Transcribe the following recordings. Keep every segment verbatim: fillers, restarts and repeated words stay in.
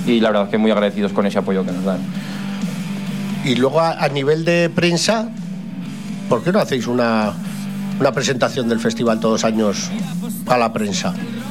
y la verdad que muy agradecidos con ese apoyo que nos dan. Y luego a, a nivel de prensa, ¿por qué no hacéis una, una presentación del festival todos los años a la prensa?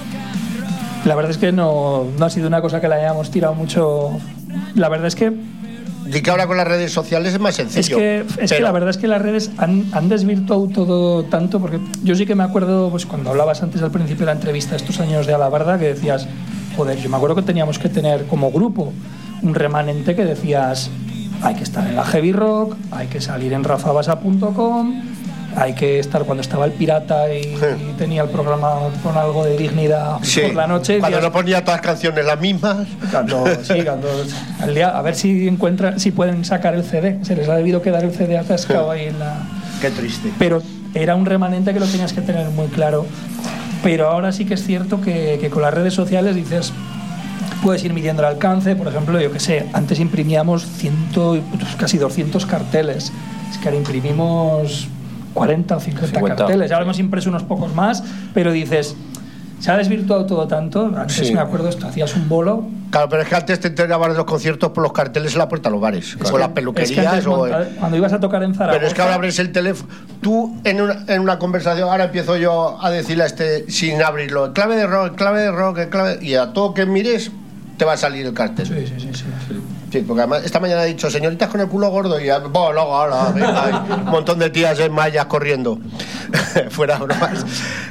La verdad es que no, no ha sido una cosa que la hayamos tirado mucho. La verdad es que Di que ahora con las redes sociales es más sencillo. Es que, es pero... que la verdad es que las redes han, han desvirtuado todo tanto, porque yo sí que me acuerdo, pues cuando hablabas antes al principio de la entrevista, estos años de Alabarda, que decías, joder, yo me acuerdo que teníamos que tener como grupo un remanente que decías, hay que estar en la Heavy Rock, hay que salir en rafabasa punto com, hay que estar cuando estaba el Pirata y, sí. y tenía el programa con algo de dignidad sí. por la noche. Cuando días, no ponía todas las canciones las mismas. Cuando, sí, cuando, al día, a ver si encuentran, si pueden sacar el C D. Se les ha debido quedar el C D atascado ahí en la. Qué triste. Pero era un remanente que lo tenías que tener muy claro. Pero ahora sí que es cierto que, que con las redes sociales dices, puedes ir midiendo el alcance. Por ejemplo, yo qué sé, antes imprimíamos ciento, casi doscientos carteles. Es que ahora imprimimos cuarenta o cincuenta, cincuenta carteles, ya hemos impreso unos pocos más, pero dices, se ha desvirtuado todo tanto. Antes sí. me acuerdo esto, hacías un bolo. Claro, pero es que antes te enterabas de los conciertos por los carteles en la puerta de los bares, claro. o las peluquerías. Es que o monta, cuando ibas a tocar en Zaragoza. Pero es que ahora abres el teléfono. Tú, en una, en una conversación, ahora empiezo yo a decirle a este, sin abrirlo, clave de rock, clave de rock, clave. Y a todo que mires, te va a salir el cartel. Sí, sí, sí. sí, sí. Sí, porque además esta mañana ha dicho, señoritas con el culo gordo, y bueno, luego ahora venga, hay un montón de tías en mallas corriendo. Fuera bromas.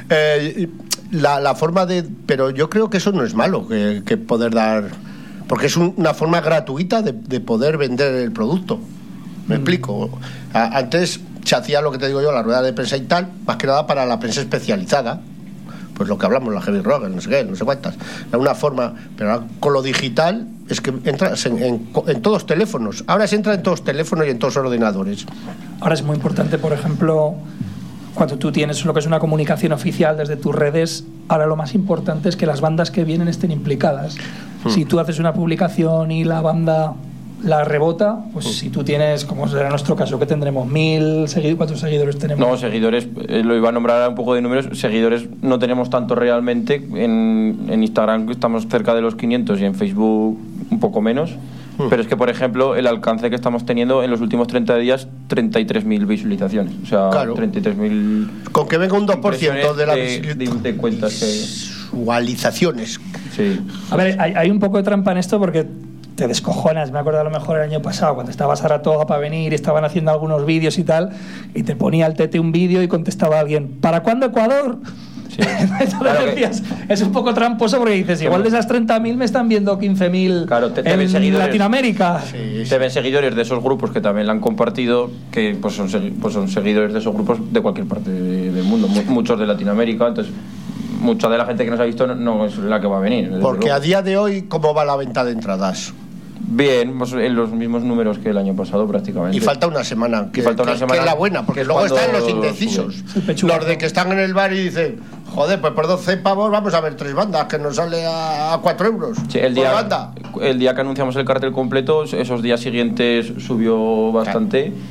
Eh, la, la forma de... Pero yo creo que eso no es malo, que, que poder dar... Porque es un, una forma gratuita de, de poder vender el producto. ¿Me mm. explico? A, antes se hacía lo que te digo yo, la rueda de prensa y tal, más que nada para la prensa especializada. Pues lo que hablamos, la Heavy Rock, no sé qué, no sé cuántas. Era una forma, pero ahora con lo digital es que entras en, en, en todos teléfonos. Ahora se entra en todos teléfonos y en todos ordenadores. Ahora es muy importante, por ejemplo, cuando tú tienes lo que es una comunicación oficial desde tus redes, ahora lo más importante es que las bandas que vienen estén implicadas. Hmm. Si tú haces una publicación y la banda la rebota, pues hmm. si tú tienes, como será nuestro caso, que tendremos mil seguidores, ¿cuántos seguidores tenemos? No, seguidores, eh, lo iba a nombrar un poco de números, seguidores no tenemos tanto realmente, en, en Instagram estamos cerca de los quinientos y en Facebook un poco menos, hmm. pero es que, por ejemplo, el alcance que estamos teniendo en los últimos treinta días, treinta y tres mil visualizaciones, o sea, claro. treinta y tres mil... Con que venga un dos por ciento de la de, de, de cuentas que... visualizaciones. Sí. A ver, hay, hay un poco de trampa en esto porque te descojonas. Me acuerdo a lo mejor el año pasado cuando estaba Saratoga para venir y estaban haciendo algunos vídeos y tal, y te ponía el Tete un vídeo y contestaba alguien, ¿para cuándo Ecuador? Sí. Entonces claro decías, que... es un poco tramposo porque dices, igual de esas treinta mil me están viendo quince mil claro, te, te en seguidores, Latinoamérica. Sí, sí. Te ven seguidores de esos grupos que también la han compartido, que pues son, pues son seguidores de esos grupos de cualquier parte de, del mundo, muchos de Latinoamérica, entonces mucha de la gente que nos ha visto no, no es la que va a venir. Porque a día de hoy, ¿cómo va la venta de entradas? Bien, pues en los mismos números que el año pasado prácticamente. Y falta una semana, que, falta una que, semana, que es la buena, porque luego están los indecisos. Los de que están en el bar y dicen, joder, pues por doce pavos vamos a ver tres bandas, que nos sale a cuatro euros. Sí, el día, por banda. El día que anunciamos el cartel completo, esos días siguientes subió bastante, claro.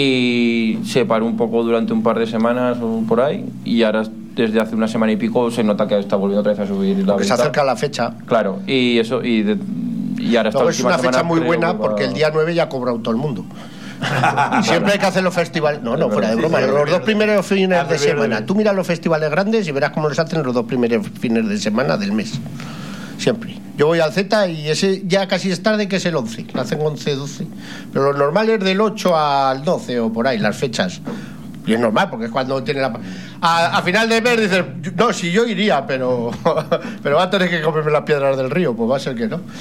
Y se paró un poco durante un par de semanas o por ahí, y ahora desde hace una semana y pico se nota que está volviendo otra vez a subir la porque venta. Se acerca la fecha. Claro, y eso... y de, Y ahora Luego es una fecha muy buena porque el día nueve ya ha cobrado todo el mundo. Siempre hay que hacer los festivales. No, no, fuera de broma. Los dos primeros fines de semana. Tú miras los festivales grandes y verás cómo los hacen los dos primeros fines de semana del mes. Siempre. Yo voy al Z y ese ya casi es tarde, que es el once. Lo hacen once, doce. Pero lo normal es del ocho al doce o por ahí, las fechas. Y es normal, porque es cuando tiene la... A, a final de mes dices, no, si yo iría, pero pero va a tener que comerme las piedras del río, pues va a ser que no.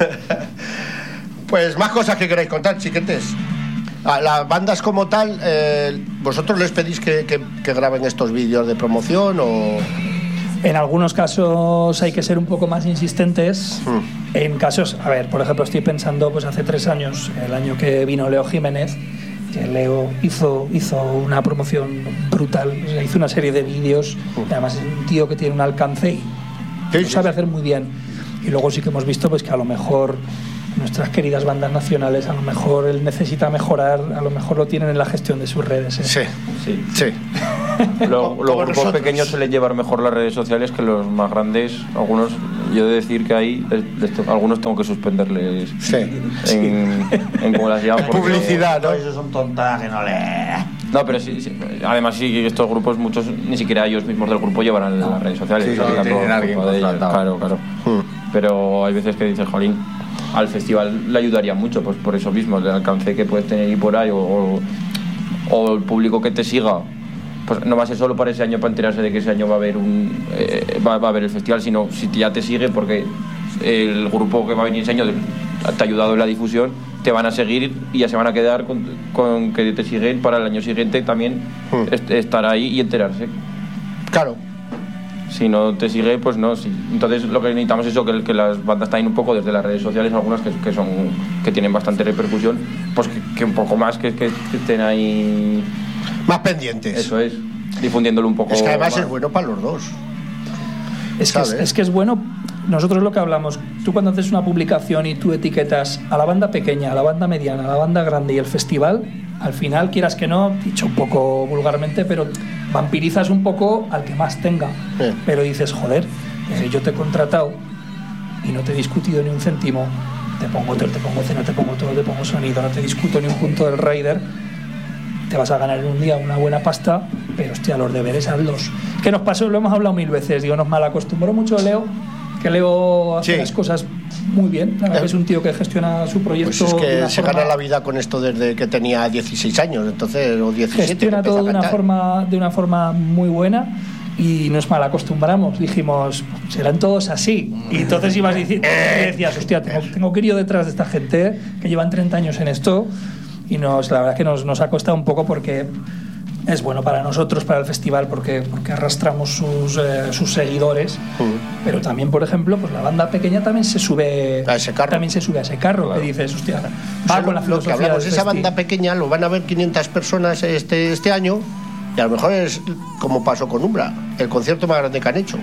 Pues más cosas que queráis contar, chiquetes. A las bandas como tal, eh, ¿vosotros les pedís que, que, que graben estos vídeos de promoción o...? En algunos casos hay que ser un poco más insistentes. Hmm. En casos, a ver, por ejemplo, estoy pensando, pues hace tres años, el año que vino Leo Jiménez, que Leo hizo, hizo una promoción brutal, o sea, hizo una serie de vídeos, y además es un tío que tiene un alcance y sí, lo sabe hacer muy bien. Y luego sí que hemos visto pues que a lo mejor nuestras queridas bandas nacionales, a lo mejor él necesita mejorar, a lo mejor lo tienen en la gestión de sus redes, ¿eh? Sí, sí, sí. Los, los grupos pequeños suelen llevar mejor las redes sociales que los más grandes. Algunos yo he de decir que ahí les to- algunos tengo que suspenderles Sí. en, en como las llaman. porque- Publicidad, ¿no? Esos son tontas que no le... No, pero sí, sí. Además sí que estos grupos, muchos ni siquiera ellos mismos del grupo llevan a las redes sociales. Sí, o sea, sí, que tampoco tienen es alguien culpa de ellos. contratado. Claro, claro. Hmm. Pero hay veces que dices, jolín, al festival le ayudaría mucho, pues por eso mismo, el alcance que puedes tener ahí por ahí, o, o, o el público que te siga. Pues no va a ser solo para ese año para enterarse de que ese año va a haber un eh, va, va a haber el festival, sino si ya te sigue porque el grupo que va a venir ese año te ha ayudado en la difusión, te van a seguir y ya se van a quedar con, con que te siguen para el año siguiente también Hmm. est- estar ahí y enterarse. Claro. Si no te sigue, pues no. Sí. Entonces lo que necesitamos es eso, que, que las bandas estén un poco desde las redes sociales, algunas que, que son que tienen bastante repercusión, pues que, que un poco más que, que, que estén ahí. Más pendientes. Eso es, difundiéndolo un poco. Es que además más. es bueno para los dos. Es que es, ¿Sabes? es que es bueno. Nosotros lo que hablamos, tú cuando haces una publicación y tú etiquetas a la banda pequeña, a la banda mediana, a la banda grande y el festival, al final, quieras que no, dicho un poco vulgarmente, pero vampirizas un poco al que más tenga. Sí. Pero dices, joder, eh, yo te he contratado y no te he discutido ni un céntimo, te pongo hotel, te pongo cena, te pongo todo, te pongo sonido, no te discuto ni un punto del rider, te vas a ganar en un día una buena pasta, pero hostia, los deberes hazlos. ¿Qué nos pasó? Lo hemos hablado mil veces, digo, nos malacostumbró mucho Leo, que Leo hace Sí. las cosas muy bien, la verdad que es un tío que gestiona su proyecto. Pues es de que una se forma- gana la vida con esto desde que tenía dieciséis años, entonces, o diecisiete. gestiona que empezó todo a de una cantar. forma de una forma muy buena y nos mal acostumbramos. Dijimos, serán todos así. Y entonces ibas diciendo, decías, hostia, tengo, tengo que ir yo detrás de esta gente que llevan treinta años en esto. Y nos, la verdad es que nos, nos ha costado un poco porque es bueno para nosotros, para el festival, porque, porque arrastramos sus, eh, sus seguidores. Mm. Pero también, por ejemplo, pues la banda pequeña también se sube A ese carro. También se sube a ese carro, Claro. que dices, hostia, va O sea, con la lo que filosofía hablamos, del esa festi- banda pequeña lo van a ver quinientas personas este, este año, y a lo mejor es como pasó con Umbra, el concierto más grande que han hecho.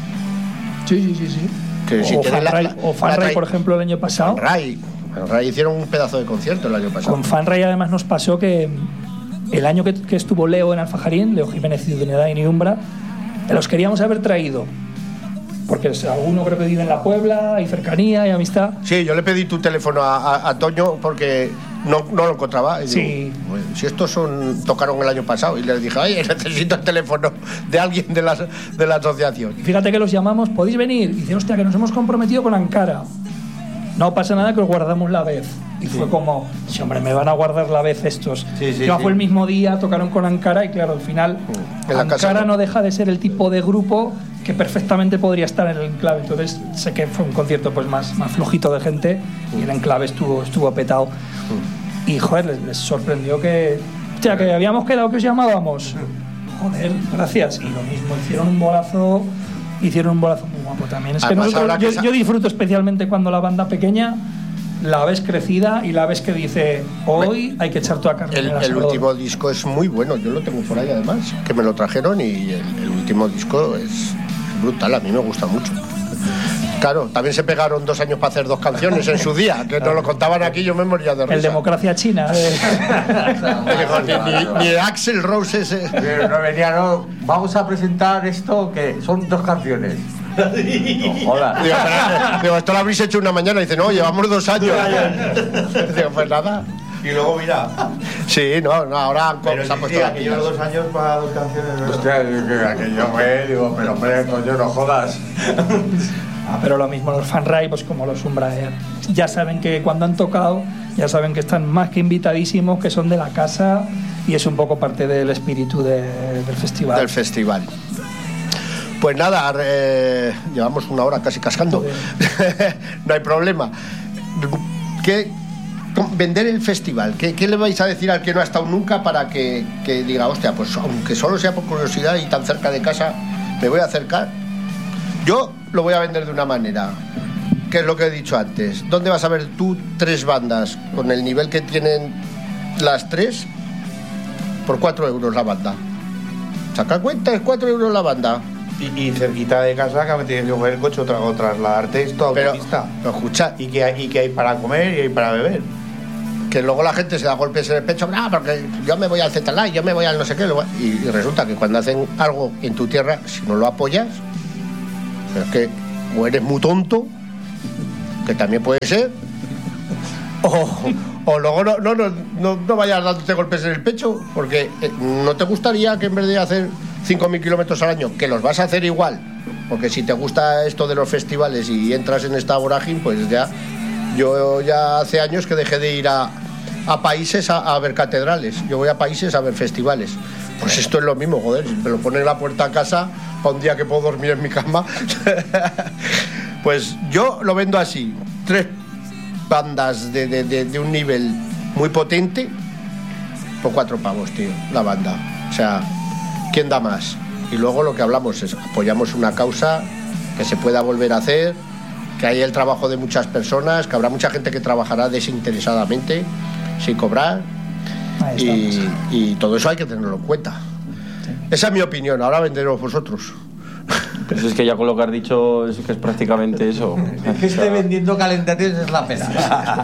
Sí, sí, sí, sí. Que si o tiene la- Fanray, la- o Fanray, la- por ejemplo, el año pasado. Ray, Ray hicieron un pedazo de concierto el año pasado. Con Fanray además nos pasó que el año que, que estuvo Leo en Alfajarín, Leo Jiménez y Dunedin y Umbra, los queríamos haber traído. Porque o sea, alguno creo que vive en La Puebla, hay cercanía, hay amistad. Sí, yo le pedí tu teléfono a, a- a Toño porque no, no lo encontraba. Y Sí. digo, "Bueno, si estos son tocaron el año pasado", y le dije, oye, necesito el teléfono de alguien de la, de la asociación. Y fíjate que los llamamos, ¿podéis venir? Y dicen, hostia, que nos hemos comprometido con Ankara. No pasa nada, que os guardamos la vez. Y fue como, sí, hombre, me van a guardar la vez estos. Sí, sí, Ya sí. fue el mismo día, tocaron con Ankara y claro, al final En la casa Ankara no. no deja de ser el tipo de grupo que perfectamente podría estar en el enclave. Entonces sé que fue un concierto pues más, más flojito de gente y el enclave estuvo, estuvo petado. Y joder, les, les sorprendió que, hostia, que habíamos quedado que os llamábamos. Joder, gracias. Y lo mismo, hicieron un bolazo, hicieron un bolazo muy guapo también. Es que Además, nosotros, ahora que yo, sa- yo disfruto especialmente cuando la banda pequeña la ves crecida y la ves que dice, hoy hay que echar toda carne El, en el el asador. último disco es muy bueno, yo lo tengo por ahí además, que me lo trajeron, y el, el último disco es brutal, a mí me gusta mucho. Claro, también se pegaron dos años para hacer dos canciones en su día, que nos lo contaban aquí, yo me moría de risa. El Democracia China. eh. Digo, ni, ni, ni Axl Rose ese. Pero no venía, no. Vamos a presentar esto, que son dos canciones. No jodas. Digo, pero, digo, esto lo habréis hecho una mañana. Y dice, no, llevamos dos años. Digo, pues nada. Y luego mira, Sí, no, no, ahora han, pero se han sí, puesto sí, las aquellos pilas. dos años para dos canciones. ¿no? Hostia, que aquello fue, digo, pero hombre, coño, no jodas. Ah, pero lo mismo los fanray, pues como los Umbra, eh, ya saben que cuando han tocado, ya saben que están más que invitadísimos, que son de la casa y es un poco parte del espíritu de- del festival. Del festival. Pues nada, eh, llevamos una hora casi cascando. No hay problema. ¿Qué, con- vender el festival, ¿qué, ¿qué le vais a decir al que no ha estado nunca para que, que diga, hostia, pues aunque solo sea por curiosidad y tan cerca de casa, me voy a acercar? Yo lo voy a vender de una manera, que es lo que he dicho antes. ¿Dónde vas a ver tú tres bandas con el nivel que tienen las tres por cuatro euros la banda? Saca cuenta, es cuatro euros la banda. Y, y cerquita de casa, que me tienes que coger el coche o, tra- o trasladarte esto a Pero, autopista. pero escucha, Y que, hay, y que hay para comer y hay para beber. que luego la gente se da golpes en el pecho, no, porque yo me voy al Z-Live, yo me voy al no sé qué, lo- y, y resulta que cuando hacen algo en tu tierra, si no lo apoyas, pero es que o eres muy tonto, que también puede ser, o, o luego no, no, no, no, no vayas dándote golpes en el pecho, porque eh, no te gustaría que en vez de hacer cinco mil kilómetros al año, que los vas a hacer igual, porque si te gusta esto de los festivales y entras en esta vorágine, pues ya, yo ya hace años que dejé de ir a, a países a, a ver catedrales, yo voy a países a ver festivales. Pues esto es lo mismo, joder, si me lo ponen en la puerta a casa para un día que puedo dormir en mi cama. Pues yo lo vendo así, tres bandas de, de, de, de un nivel muy potente por cuatro pavos, tío, la banda. O sea, ¿quién da más? Y luego lo que hablamos es, apoyamos una causa que se pueda volver a hacer, que hay el trabajo de muchas personas, que habrá mucha gente que trabajará desinteresadamente, sin cobrar, y, y todo eso hay que tenerlo en cuenta. Sí. Esa es mi opinión, ahora venderos vosotros. Pero es que ya con lo que has dicho es que es prácticamente eso. Que esté vendiendo calendarios es la pena.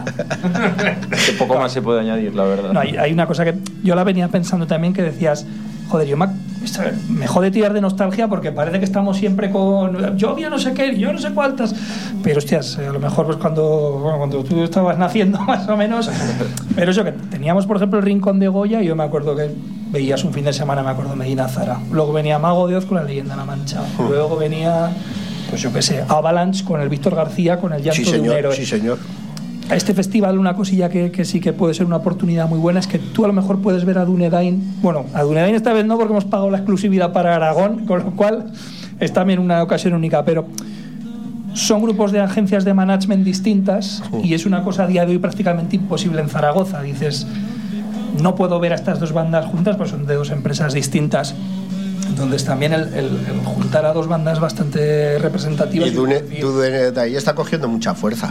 Que poco más se puede añadir, la verdad. No, hay, hay una cosa que yo la venía pensando también, que decías, joder, yo me, me jode tirar de nostalgia porque parece que estamos siempre con yo ya no sé qué, yo no sé cuántas, pero hostias, a lo mejor pues cuando, bueno, cuando tú estabas naciendo más o menos, pero eso que teníamos, por ejemplo, el Rincón de Goya, y yo me acuerdo que veías un fin de semana, me acuerdo, Medina Zara, luego venía Mago de Oz con la Leyenda de la Mancha, luego venía, pues yo qué sé, Avalanche con el Víctor García, con el Llanto sí, señor, de un héroe. Sí, señor. A este festival una cosilla que, que sí que puede ser una oportunidad muy buena es que tú a lo mejor puedes ver a Dunedain, bueno, a Dunedain esta vez no porque hemos pagado la exclusividad para Aragón, con lo cual es también una ocasión única, pero son grupos de agencias de management distintas y es una cosa a día de hoy prácticamente imposible en Zaragoza. Dices, no puedo ver a estas dos bandas juntas, pues son de dos empresas distintas. Entonces también el, el, el juntar a dos bandas bastante representativas. Y Dune, Dunedain está cogiendo mucha fuerza.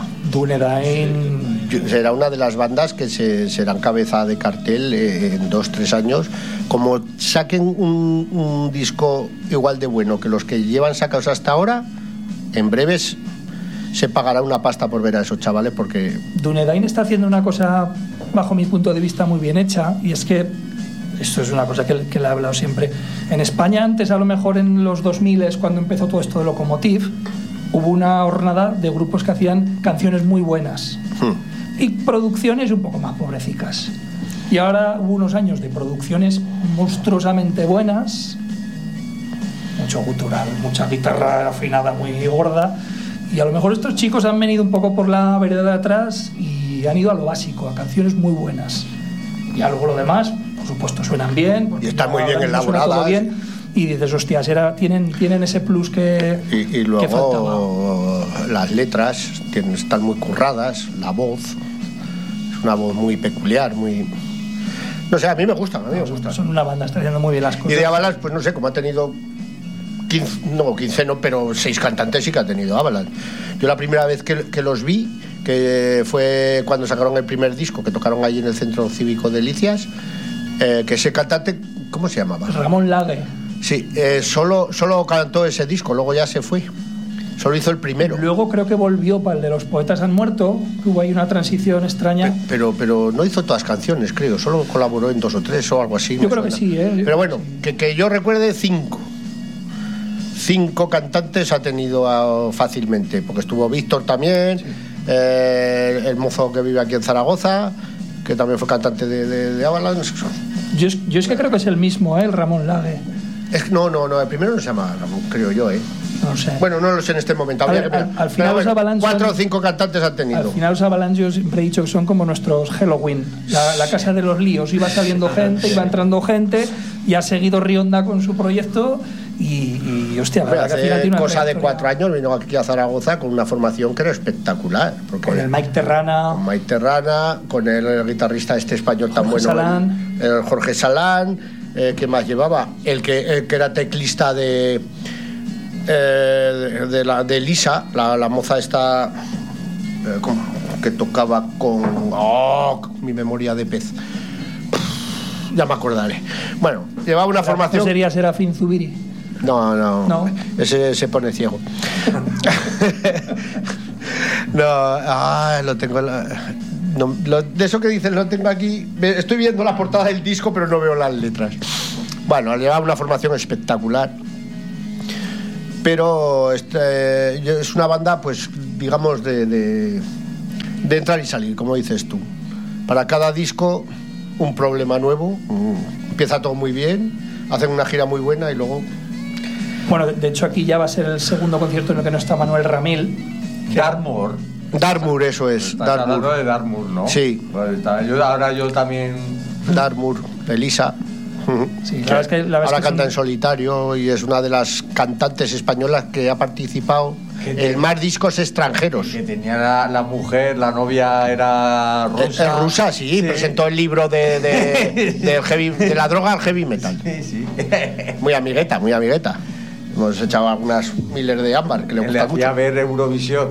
Dunedain será una de las bandas que se, serán cabeza de cartel eh, en dos, tres años. Como saquen un, un disco igual de bueno que los que llevan sacados hasta ahora, en breves se pagará una pasta por ver a esos chavales, porque Dunedain está haciendo una cosa, bajo mi punto de vista, muy bien hecha, y es que esto es una cosa que, que le he hablado siempre. En España, antes, a lo mejor en los dos mil, cuando empezó todo esto de Locomotiv, hubo una hornada de grupos que hacían canciones muy buenas hmm. y producciones un poco más pobrecicas. Y ahora hubo unos años de producciones monstruosamente buenas, mucho gutural, mucha guitarra afinada muy gorda, y a lo mejor estos chicos han venido un poco por la vereda de atrás y han ido a lo básico, a canciones muy buenas. Y a luego lo demás, por supuesto, suenan bien. Y están muy bien elaboradas. Bien, y dices, hostias, era, tienen, tienen ese plus que Y, y luego que las letras tienen, están muy curradas, la voz, es una voz muy peculiar, muy... No sé, a mí me gustan, a mí no, me gustan. Son una banda, está haciendo muy bien las cosas. Y de Avalanche, pues no sé, como ha tenido quince, no, quince no, pero seis cantantes sí que ha tenido Avalanche. Yo la primera vez que, que los vi, que fue cuando sacaron el primer disco, que tocaron allí en el Centro Cívico de Licias, eh, que ese cantante, ¿cómo se llamaba? Ramón Lague. Sí, eh, solo, solo cantó ese disco, luego ya se fue. Solo hizo el primero. Luego creo que volvió para el de Los Poetas Han Muerto, que hubo ahí una transición extraña. Pero, pero no hizo todas canciones, creo, solo colaboró en dos o tres o algo así. Yo creo suena. que sí, ¿eh? Pero bueno, que, que yo recuerde cinco. Cinco cantantes ha tenido a, fácilmente, porque estuvo Víctor también, sí. eh, el mozo que vive aquí en Zaragoza, que también fue cantante de, de, de Avalanche. Yo, yo es que creo que es el mismo, ¿eh? El Ramón Lague. Es, no, no, no, el primero no se llama Ramón, creo yo, ¿eh? No sé. Bueno, no lo sé en este momento. Al, al, al, al final bueno, los Avalanche cuatro son, o cinco cantantes han tenido. Al final los Avalanche yo siempre he dicho que son como nuestros Halloween, la, la casa de los líos. Iba saliendo gente, iba entrando gente, y ha seguido Rionda con su proyecto. Y, y hostia, la verdad que al final tiene una cosa de cuatro años vino aquí a Zaragoza con una formación que era espectacular. Porque con el Mike Terrana. Con Mike Terrana, con el, el guitarrista este español tan Jorge bueno. Salán. El, el Jorge Salán. Eh, ¿Qué más llevaba? El que, el que era teclista de. Eh, de, la, de Lisa, la, la moza esta. Eh, con, que tocaba con. ¡Oh! Mi memoria de pez. Ya me acordaré. Bueno, llevaba una formación. ¿No sería Serafín Zubiri? No, no, no, ese se pone ciego. No, ah, lo tengo. No, lo, de eso que dices, lo tengo aquí. Estoy viendo la portada del disco, pero no veo las letras. Bueno, llevaba una formación espectacular. pero este, es una banda, pues, digamos, de, de, de entrar y salir, como dices tú. Para cada disco, un problema nuevo. Empieza todo muy bien, hacen una gira muy buena y luego... Bueno, de hecho aquí ya va a ser el segundo concierto en el que no está Manuel Ramil. Dartmoor. Dartmoor, eso es. Estás Dartmoor. hablando de Dartmoor, ¿no? Sí. Pues está, yo, ahora yo también... Dartmoor, Elisa. Sí, la verdad es que, la verdad Ahora es que canta son- en solitario y es una de las cantantes españolas que ha participado Que en más discos extranjeros. Que tenía la, la mujer, la novia era Es, rusa. es rusa, sí, presentó el libro de, de, del heavy- de la droga al heavy metal. Sí, sí. Muy amigueta, muy amigueta. Hemos echado algunas miles de ámbar que le Le gusta hacía mucho. ver Eurovisión.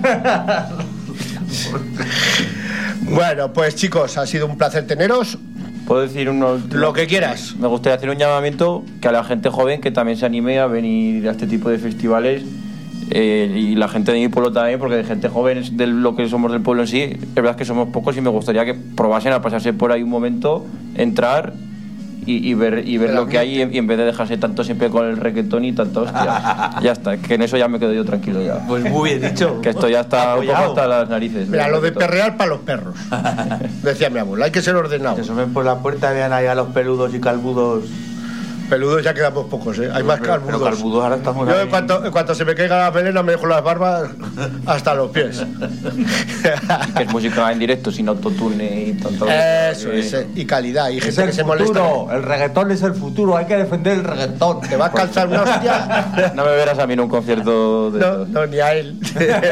Bueno, pues chicos, ha sido un placer teneros. ¿Puedo decir uno? Lo que quieras. Me gustaría hacer un llamamiento que a la gente joven que también se anime a venir a este tipo de festivales, eh, y la gente de mi pueblo también, porque de gente joven es de lo que somos del pueblo en sí, es verdad que somos pocos y me gustaría que probasen a pasarse por ahí un momento, entrar y, y ver, y ver El lo que hay, ambiente. y en vez de dejarse tanto siempre con el reggaetón y tanta hostia. Ya está, que en eso ya me quedo yo tranquilo ya. Pues muy bien dicho. Que esto ya está un poco Apoyado. hasta las narices. Mira, del lo de reggaetón. perrear para los perros. Decía mi abuela, hay que ser ordenado. Que asomen por la puerta y vean ahí a los peludos y calvudos. Peludos ya quedamos pocos, ¿eh? Hay más Pero- calvudos. pero calvudos ahora estamos Yo ahí. en cuanto, en cuanto se me caiga la melena me dejo las barbas hasta los pies. Que es música en directo, sin autotune y tanto. Eso Eh, es, eh, y calidad. Y Es gente el que se molesta. futuro. El reggaetón es el futuro. Hay que defender el reggaetón. Te vas a calzar una hostia. No me verás a mí en un concierto de No, estos. no, ni a él.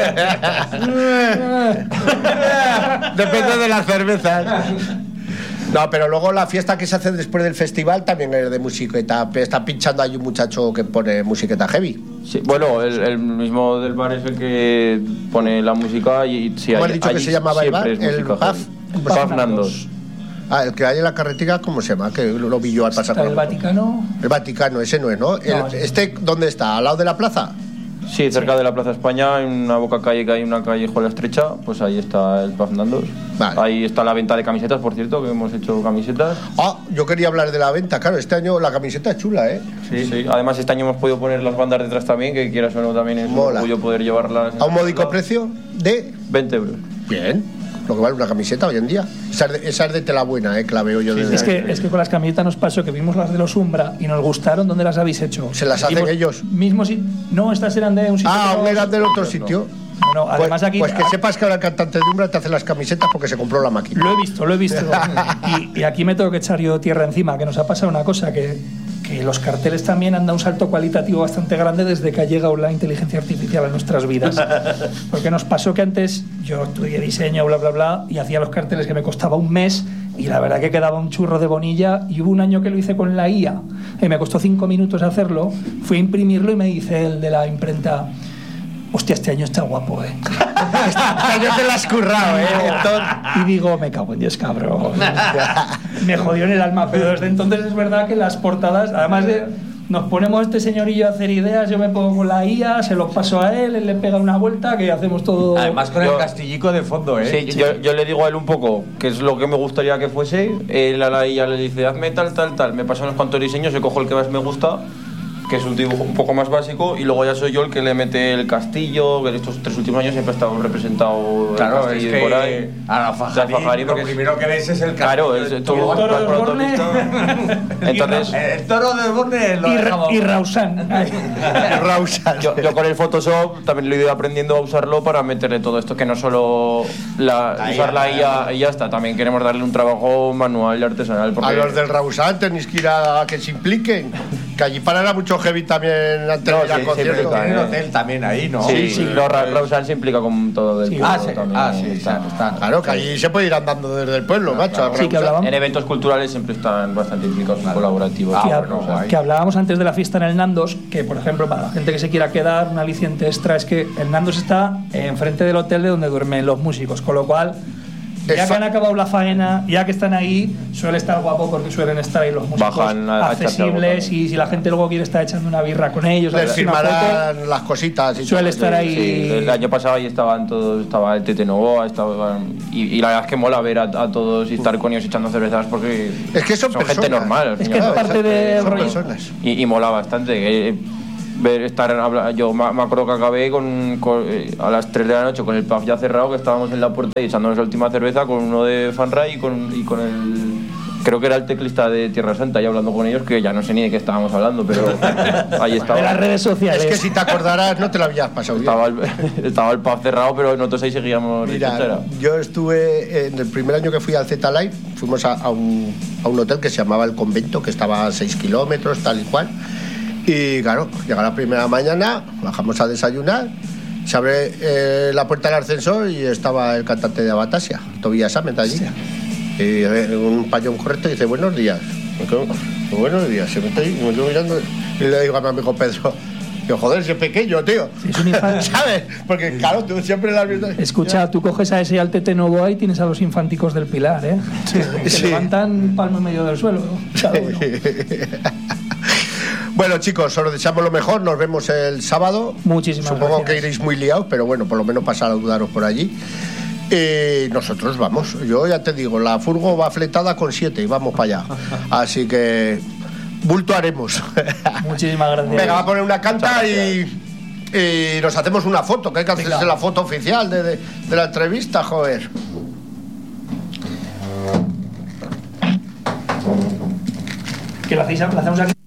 Depende de las cervezas. No, pero luego la fiesta que se hace después del festival también es de musiqueta. Está pinchando ahí un muchacho que pone musiqueta heavy. Sí, bueno, el, el mismo del bar es el que pone la música y, y sí, ¿Cómo hay- has dicho que allí se llamaba el bar? siempre es El música Pub- heavy. Pub Pub Nandos. Ah, el que hay en la carretera, ¿cómo se llama? Que lo, lo vi yo al pasar. Está por el la- Vaticano. El Vaticano, ese no es, ¿no? El- No, ese- ¿Este dónde está? ¿Al lado de la plaza? Sí, cerca de la Plaza España, en una boca calle que hay una callejuela estrecha, pues ahí está el Pub Nandos. Vale. Ahí está la venta de camisetas, por cierto, que hemos hecho camisetas. Ah, yo quería hablar de la venta. Claro, este año la camiseta es chula, ¿eh? Sí, sí. Además, este año hemos podido poner las bandas detrás también, que quieras o no, también es un Mola. orgullo poder llevarlas. A un módico precio de... veinte euros. Bien. Lo que vale una camiseta hoy en día. Esa es de, esa es de tela buena, ¿eh? Que la veo yo desde... Es que, es que con las camisetas nos pasó que vimos las de los Umbra y nos gustaron. ¿Dónde las habéis hecho? ¿Se las hacen Vimos- ellos? Mismo si... No, estas eran de un sitio. Ah, que aún no- eran del otro sitio. No, no, además pues, aquí. Pues que sepas que ahora el cantante de Umbra te hace las camisetas porque se compró la máquina. Lo he visto, lo he visto. y, y aquí me tengo que echar yo tierra encima, que nos ha pasado una cosa, que, que los carteles también han dado un salto cualitativo bastante grande desde que ha llegado la inteligencia artificial a nuestras vidas. Porque nos pasó que antes yo estudié diseño, bla, bla, bla, y hacía los carteles que me costaba un mes y la verdad que quedaba un churro de bonilla, y hubo un año que lo hice con la I A y me costó cinco minutos hacerlo, fui a imprimirlo y me dice el de la imprenta: hostia, este año está guapo, ¿eh? Este año te la has currado, ¿eh? Entonces- Y digo, me cago en Dios, cabrón. Me jodió en el alma, pero desde entonces es verdad que las portadas, además de nos ponemos este señorillo a hacer ideas, yo me pongo con la I A, se los paso a él, él le pega una vuelta, que hacemos todo... Además con Yo- el castillico de fondo, ¿eh? Sí, yo, yo le digo a él un poco qué es lo que me gustaría que fuese. Él a la I A le dice, hazme tal, tal, tal. Me pasa unos cuantos diseños, yo cojo el que más me gusta, que es un dibujo un poco más básico, y luego ya soy yo el que le mete el castillo, que en estos tres últimos años siempre ha estado representado Claro, el es castillo que por ahí. a la Fajarín, Fajarín, lo porque es- primero que ves es el Claro, castillo. es, tú el toro vas de por Osborne. autopista. Entonces, el toro de Osborne lo y, Ra- dejamos. y Rausan. Rausal. yo, yo con el Photoshop también lo he ido aprendiendo a usarlo para meterle todo esto, que no solo la, La usar I A, la I A y ya está, también queremos darle un trabajo manual y artesanal. Porque A los del Rausal tenéis que ir a, a que se impliquen. Que allí parará mucho heavy también antes No, de ir al sí, concierto. siempre Tienen eh. hotel también ahí, ¿no? Sí, Sí, sí, sí. no, Ra- Rausal se implica con todo del Sí. pueblo Ah, sí, también. ah, sí, está. está, está. Claro, que allí se puede ir andando desde el pueblo, macho. a Sí, que Rausal. hablábamos. En eventos culturales siempre están bastante implicados, son colaborativos. Ah, que, bueno, hab- guay. que hablábamos antes de la fiesta en el Nandos, que por ejemplo para la gente que se quiera quedar, un aliciente extra es que el Nandos está enfrente del hotel de donde duermen los músicos, con lo cual ya que han acabado la faena, ya que están ahí, suele estar guapo porque suelen estar ahí los músicos Bajan a- a echarte accesibles, algo también. y si la gente luego quiere estar echando una birra con ellos, Les hacerse una foto, firmarán las cositas y suele todo. estar ahí. Sí, el año pasado ahí estaban todos, estaba el Tete Novoa, estaban, y, y la verdad es que mola ver a, a todos y estar con ellos echando cervezas porque Es que son gente personas. normal. al Es fin que y al es cabo. parte del Son rollo. personas. Y, y mola bastante. eh, ver estar habla- yo me me acuerdo que acabé con, con, eh, a las tres de la noche con el pub ya cerrado, que estábamos en la puerta y echándonos la última cerveza con uno de Fanray y con, y con el creo que era el teclista de Tierra Santa y hablando con ellos, que ya no sé ni de qué estábamos hablando, pero ahí estaba. De las redes sociales. Es que si te acordaras no te lo habías pasado bien. Estaba el, estaba el pub cerrado, pero nosotros ahí seguíamos de Mira, chachara. yo estuve en el primer año que fui al Z-Live, fuimos a, a, un, a un hotel que se llamaba El Convento, que estaba a seis kilómetros, tal y cual. Y claro, llega la primera mañana, bajamos a desayunar, se abre eh, la puerta del ascensor y estaba el cantante de Abatasia, Tobias Sammet allí. Sí. Y eh, un payón correcto y dice, buenos días. Me quedo, buenos días. Se me estoy, me quedo mirando y le digo a mi amigo Pedro, que joder, si es pequeño, tío. Es un infante. ¿Sabes? Porque claro, tú siempre la has visto. Escucha, tú coges a ese y al Tete Novoa y tienes a los infánticos del Pilar, ¿eh? Que Sí. levantan palmo en medio del suelo. Cada uno. Bueno, chicos, os deseamos lo mejor. Nos vemos el sábado. Muchísimas Supongo gracias. que iréis muy liados, pero bueno, por lo menos pasar a dudaros por allí. Y nosotros vamos. Yo ya te digo, la furgo va fletada con siete y vamos para allá. Así que bulto haremos. Muchísimas gracias. Venga, va a poner una canta y, y nos hacemos una foto, que hay que hacerse Venga. la foto oficial de, de, de la entrevista, joder. Que lo hacéis, lo hacemos aquí.